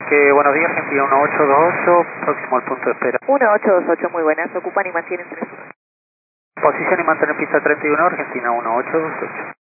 Buenos días, Argentina 1828, próximo al punto de espera. 1828, muy buenas. Ocupan y mantienen 3. Posición y mantener pista 31, Argentina 1828.